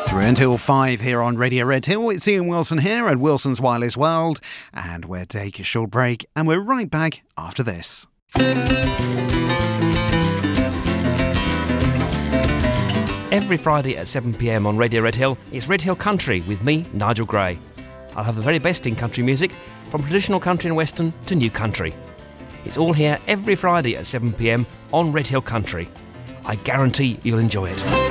Through until 5 here on Radio Red Hill. It's Ian Wilson here at Wilson's Wireless World, and we'll take a short break, and we're right back after this. Every Friday at 7 p.m. on Radio Red Hill, it's Red Hill Country with me, Nigel Gray. I'll have the very best in country music, from traditional country and western to new country. It's all here every Friday at 7 p.m. on Red Hill Country. I guarantee you'll enjoy it.